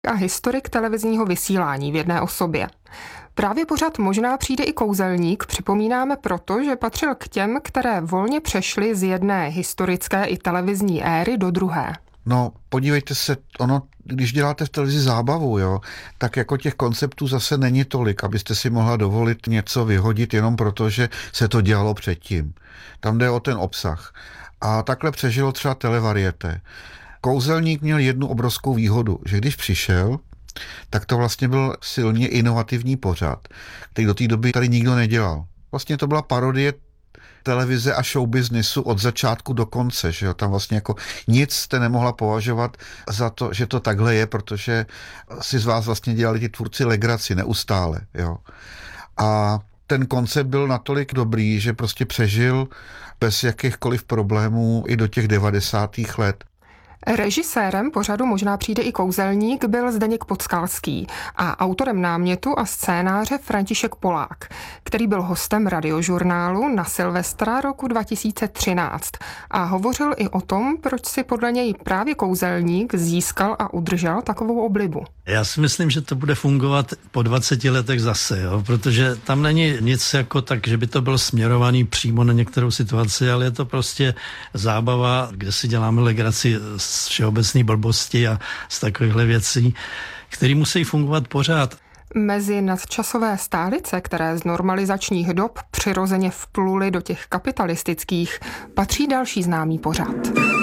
a historik televizního vysílání v jedné osobě. Právě pořad Možná přijde i kouzelník připomínáme proto, že patřil k těm, které volně přešly z jedné historické i televizní éry do druhé. No, podívejte se, když děláte v televizi zábavu, jo, tak jako těch konceptů zase není tolik, abyste si mohla dovolit něco vyhodit jenom proto, že se to dělalo předtím. Tam jde o ten obsah. A takhle přežilo třeba Televarieté. Kouzelník měl jednu obrovskou výhodu, že když přišel, tak to vlastně byl silně inovativní pořad, který do té doby tady nikdo nedělal. Vlastně to byla parodie televize a showbiznisu od začátku do konce, že jo? Tam vlastně jako nic jste nemohla považovat za to, že to takhle je, protože si z vás vlastně dělali ti tvůrci legraci neustále, jo. A ten koncept byl natolik dobrý, že prostě přežil bez jakýchkoliv problémů i do těch 90. let. Režisérem pořadu Možná přijde i kouzelník byl Zdeněk Podskalský a autorem námětu a scénáře František Polák, který byl hostem Radiožurnálu na Silvestra roku 2013 a hovořil i o tom, proč si podle něj právě kouzelník získal a udržel takovou oblibu. Já si myslím, že to bude fungovat po 20 letech zase, jo? Protože tam není nic jako tak, že by to bylo směrovaný přímo na některou situaci, ale je to prostě zábava, kde si děláme legraci z všeobecné blbosti a z takovýchhle věcí, které musí fungovat pořád. Mezi nadčasové stálice, které z normalizačních dob přirozeně vpluly do těch kapitalistických, patří další známý pořad.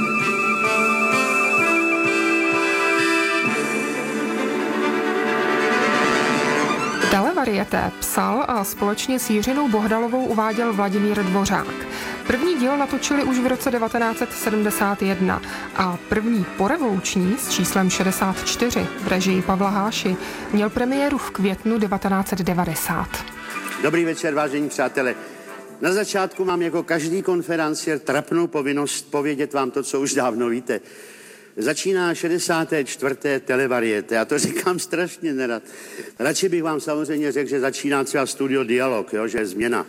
Televarieté psal a společně s Jiřinou Bohdalovou uváděl Vladimír Dvořák. První díl natočili už v roce 1971 a první porevoluční s číslem 64 v režii Pavla Háši měl premiéru v květnu 1990. Dobrý večer, vážení přátelé. Na začátku mám jako každý konferenciér trapnou povinnost povědět vám to, co už dávno víte. Začíná 64. Televarieté. Já to říkám strašně nerad. Radši bych vám samozřejmě řekl, že začíná třeba Studio Dialog, jo, že je změna.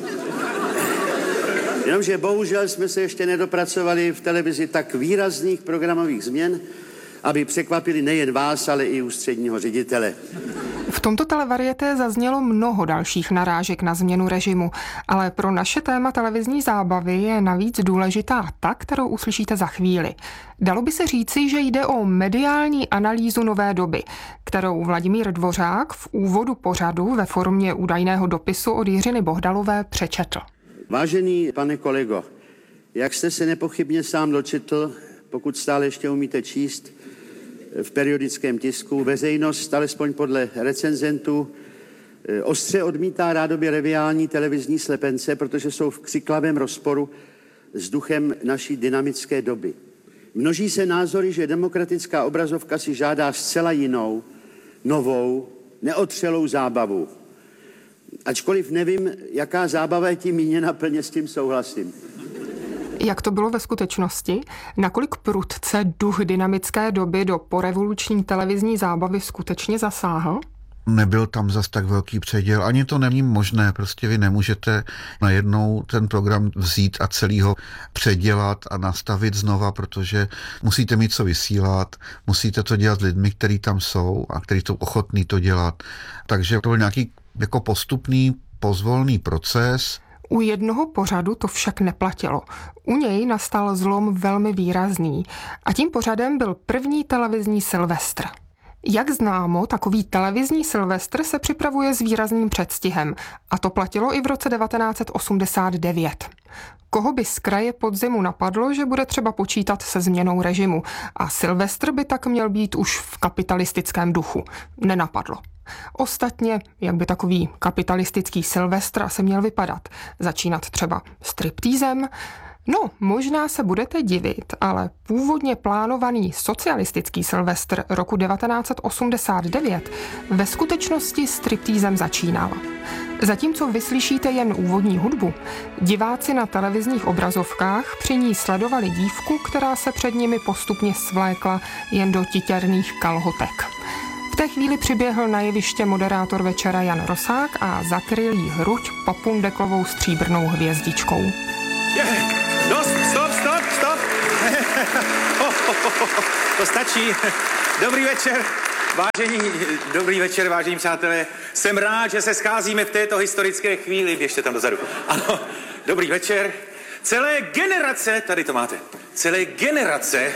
Jenomže bohužel jsme se ještě nedopracovali v televizi tak výrazných programových změn, aby překvapili nejen vás, ale i ústředního ředitele. V tomto Televarieté zaznělo mnoho dalších narážek na změnu režimu, ale pro naše téma televizní zábavy je navíc důležitá ta, kterou uslyšíte za chvíli. Dalo by se říci, že jde o mediální analýzu nové doby, kterou Vladimír Dvořák v úvodu pořadu ve formě údajného dopisu od Jiřiny Bohdalové přečetl. Vážený pane kolego, jak jste se nepochybně sám dočetl, pokud stále ještě umíte číst, v periodickém tisku, veřejnost, alespoň podle recenzentů, ostře odmítá rádoby reviální televizní slepence, protože jsou v křiklavém rozporu s duchem naší dynamické doby. Množí se názory, že demokratická obrazovka si žádá zcela jinou, novou, neotřelou zábavu. Ačkoliv nevím, jaká zábava je tím míněna, plně s tím souhlasím. Jak to bylo ve skutečnosti? Nakolik prudce duch dynamické doby do porevoluční televizní zábavy skutečně zasáhl? Nebyl tam zas tak velký předěl, ani to není možné, prostě vy nemůžete najednou ten program vzít a celý ho předělat a nastavit znova, protože musíte mít co vysílat, musíte to dělat s lidmi, kteří tam jsou a kteří jsou ochotní to dělat. Takže to byl nějaký jako postupný, pozvolný proces. U jednoho pořadu to však neplatilo. U něj nastal zlom velmi výrazný a tím pořadem byl první televizní Silvestr. Jak známo, takový televizní Silvestr se připravuje s výrazným předstihem a to platilo i v roce 1989. Koho by z kraje podzimu napadlo, že bude třeba počítat se změnou režimu a Silvestr by tak měl být už v kapitalistickém duchu? Nenapadlo. Ostatně, jak by takový kapitalistický Silvestr se měl vypadat? Začínat třeba striptýzem? No, možná se budete divit, ale původně plánovaný socialistický Silvestr roku 1989 ve skutečnosti striptýzem začínal. Zatímco vyslyšíte jen úvodní hudbu, diváci na televizních obrazovkách při ní sledovali dívku, která se před nimi postupně svlékla jen do titěrných kalhotek. V té chvíli přiběhl na jeviště moderátor večera Jan Rosák a zakryl jí hruď papundeklovou stříbrnou hvězdičkou. Stop. To stačí. Dobrý večer. Vážení, dobrý večer, vážení přátelé. Jsem rád, že se scházíme v této historické chvíli. Běžte tam dozadu. Ano, dobrý večer. Celé generace, tady to máte, celé generace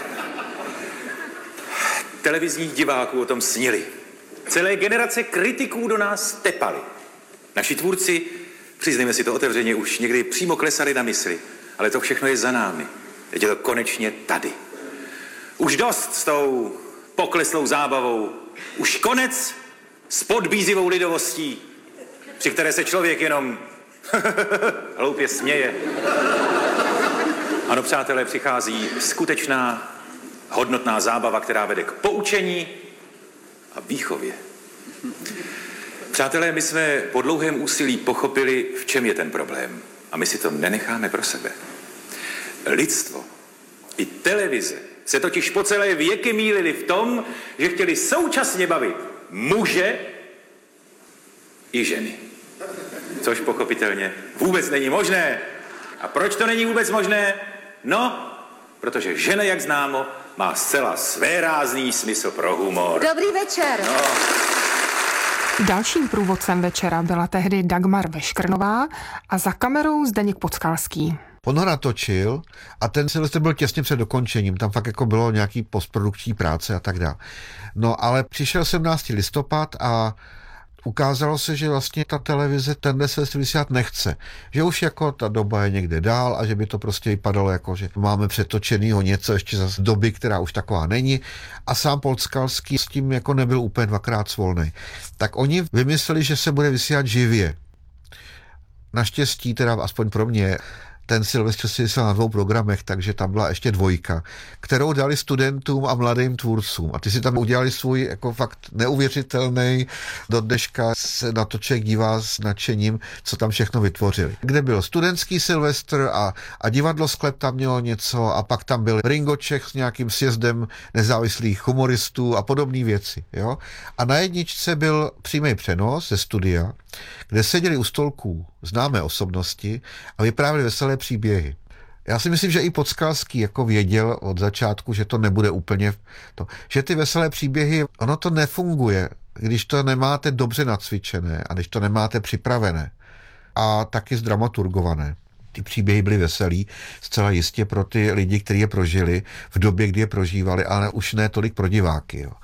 televizních diváků o tom snili. Celé generace kritiků do nás tepali. Naši tvůrci, přiznejme si to otevřeně, už někdy přímo klesali na mysli. Ale to všechno je za námi. Teď je to konečně tady. Už dost s tou pokleslou zábavou. Už konec s podbízivou lidovostí, při které se člověk jenom hloupě směje. Ano, přátelé, přichází skutečná hodnotná zábava, která vede k poučení a výchově. Přátelé, my jsme po dlouhém úsilí pochopili, v čem je ten problém. A my si to nenecháme pro sebe. Lidstvo i televize se totiž po celé věky mýlili v tom, že chtěli současně bavit muže i ženy. Což pochopitelně vůbec není možné. A proč to není vůbec možné? No, protože žena, jak známo, má zcela svérázný smysl pro humor. Dobrý večer. No. Dalším průvodcem večera byla tehdy Dagmar Veškrnová a za kamerou Zdeněk Podskalský. On ho natočil a ten Silvestr byl těsně před dokončením, tam fakt jako bylo nějaký postprodukční práce a tak dále. No ale přišel 17. listopad a ukázalo se, že vlastně ta televize tenhle Silvestr vysílat nechce. Že už jako ta doba je někde dál a že by to prostě vypadalo jako, že máme přetočenýho něco ještě z doby, která už taková není. A sám Podskalský s tím jako nebyl úplně dvakrát svolnej. Tak oni vymysleli, že se bude vysílat živě. Naštěstí teda aspoň pro mě ten Silvestr si vysílal na 2 programech, takže tam byla ještě 2, kterou dali studentům a mladým tvůrcům. A ty si tam udělali svůj jako fakt neuvěřitelný, do dneška se na to člověk dívá s nadšením, co tam všechno vytvořili. Kde byl studentský Silvestr a divadlo Sklep tam mělo něco a pak tam byl Ringo Čech s nějakým sjezdem nezávislých humoristů a podobné věci. Jo? A na jedničce byl přímý přenos ze studia, kde seděli u stolků známé osobnosti a vyprávěli veselé příběhy. Já si myslím, že i Podskalský jako věděl od začátku, že to nebude úplně to. Že ty veselé příběhy, ono to nefunguje, když to nemáte dobře nacvičené a když to nemáte připravené a taky zdramaturgované. Ty příběhy byly veselý, zcela jistě pro ty lidi, kteří je prožili v době, kdy je prožívali, ale už ne tolik pro diváky. Jo.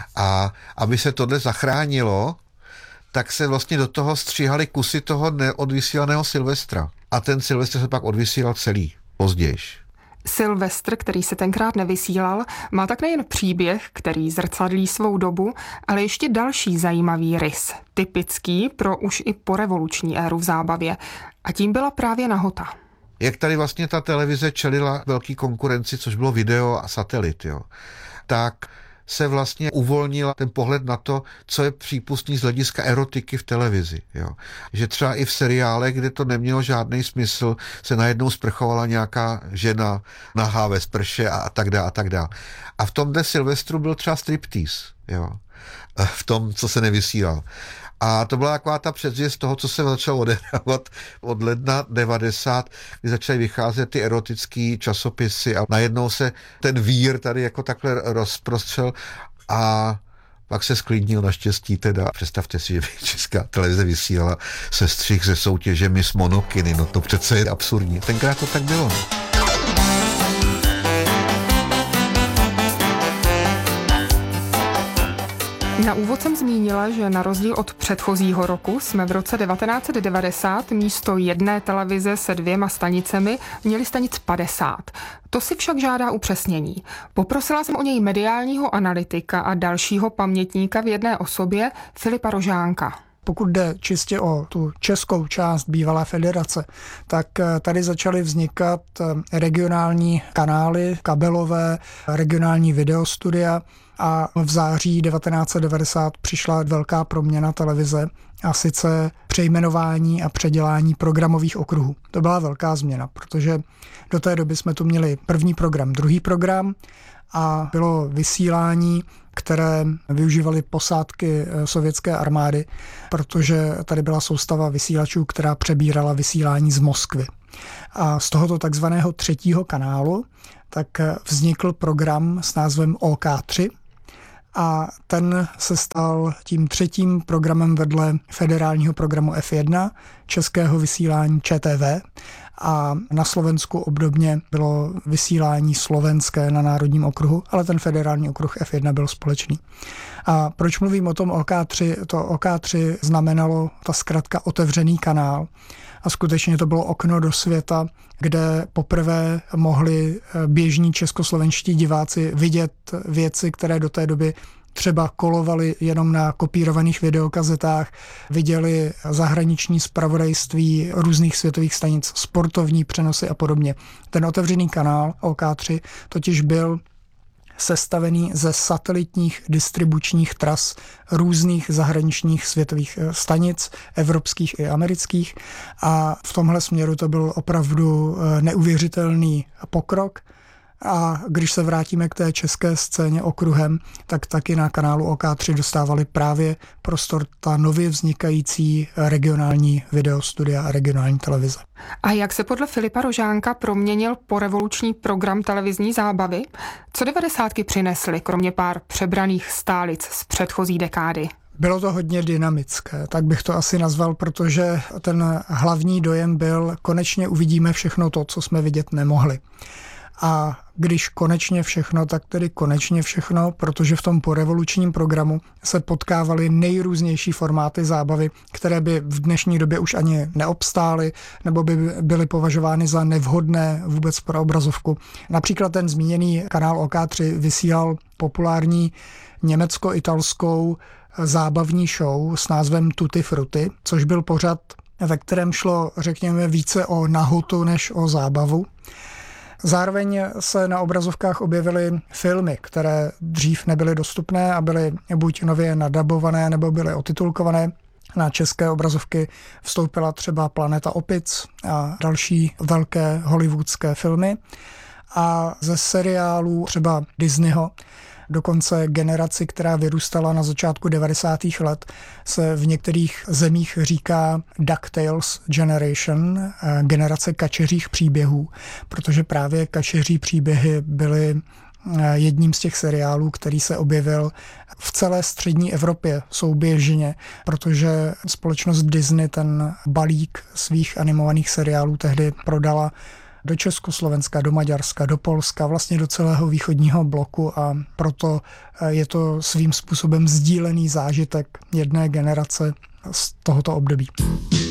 A aby se tohle zachránilo, tak se vlastně do toho stříhaly kusy toho neodvysílaného Silvestra. A ten Silvestr se pak odvysílal celý, později. Silvestr, který se tenkrát nevysílal, má tak nejen příběh, který zrcadlí svou dobu, ale ještě další zajímavý rys, typický pro už i porevoluční éru v zábavě. A tím byla právě nahota. Jak tady vlastně ta televize čelila velký konkurenci, což bylo video a satelit, jo, tak se vlastně uvolnil ten pohled na to, co je přípustný z hlediska erotiky v televizi. Jo. Že třeba i v seriálech, kde to nemělo žádný smysl, se najednou sprchovala nějaká žena nahá ve sprše a tak dále a tak dále. A v tomhle Silvestru byl třeba striptease, jo. V tom, co se nevysílal. A to byla taková ta předzvěst toho, co se začalo odehrávat od ledna 90, kdy začaly vycházet ty erotický časopisy a najednou se ten vír tady jako takhle rozprostřel a pak se sklidnil naštěstí teda. Představte si, že by Česká televize vysílala sestřih ze soutěže Miss Monokiny, no to přece je absurdní. Tenkrát to tak bylo. No. Na úvod jsem zmínila, že na rozdíl od předchozího roku jsme v roce 1990 místo jedné televize se 2 stanicemi měli stanic 50. To si však žádá upřesnění. Poprosila jsem o něj mediálního analytika a dalšího pamětníka v jedné osobě, Filipa Rožánka. Pokud jde čistě o tu českou část bývalé federace, tak tady začaly vznikat regionální kanály, kabelové, regionální videostudia a v září 1990 přišla velká proměna televize a sice přejmenování a předělání programových okruhů. To byla velká změna, protože do té doby jsme tu měli první program, druhý program a bylo vysílání, které využívaly posádky sovětské armády, protože tady byla soustava vysílačů, která přebírala vysílání z Moskvy. A z tohoto takzvaného 3. kanálu tak vznikl program s názvem OK3 a ten se stal tím třetím programem vedle federálního programu F1, českého vysílání ČTV, a na Slovensku obdobně bylo vysílání slovenské na národním okruhu, ale ten federální okruh F1 byl společný. A proč mluvím o tom OK3? To OK3 znamenalo ta zkratka otevřený kanál. A skutečně to bylo okno do světa, kde poprvé mohli běžní českoslovenští diváci vidět věci, které do té doby třeba kolovaly jenom na kopírovaných videokazetách, viděli zahraniční zpravodajství různých světových stanic, sportovní přenosy a podobně. Ten otevřený kanál OK3 totiž byl sestavený ze satelitních distribučních tras různých zahraničních světových stanic, evropských i amerických, a v tomhle směru to byl opravdu neuvěřitelný pokrok. A když se vrátíme k té české scéně okruhem, tak taky na kanálu OK3 dostávali právě prostor ta nově vznikající regionální videostudia a regionální televize. A jak se podle Filipa Rožánka proměnil porevoluční program televizní zábavy? Co 90. přinesly, kromě pár přebraných stálic z předchozí dekády? Bylo to hodně dynamické, tak bych to asi nazval, protože ten hlavní dojem byl, konečně uvidíme všechno to, co jsme vidět nemohli. A když konečně všechno, tak tedy konečně všechno, protože v tom porevolučním programu se potkávaly nejrůznější formáty zábavy, které by v dnešní době už ani neobstály, nebo by byly považovány za nevhodné vůbec pro obrazovku. Například ten zmíněný kanál OK3 vysílal populární německo-italskou zábavní show s názvem Tutti Frutti, což byl pořad, ve kterém šlo, řekněme, více o nahotu než o zábavu. Zároveň se na obrazovkách objevily filmy, které dřív nebyly dostupné a byly buď nově nadabované, nebo byly otitulkované. Na české obrazovky vstoupila třeba Planeta opic a další velké hollywoodské filmy. A ze seriálů třeba Disneyho, dokonce generaci, která vyrůstala na začátku 90. let, se v některých zemích říká DuckTales Generation, generace kačeřích příběhů, protože právě kačeří příběhy byly jedním z těch seriálů, který se objevil v celé střední Evropě souběžně, protože společnost Disney ten balík svých animovaných seriálů tehdy prodala do Československa, do Maďarska, do Polska, vlastně do celého východního bloku, a proto je to svým způsobem sdílený zážitek jedné generace z tohoto období.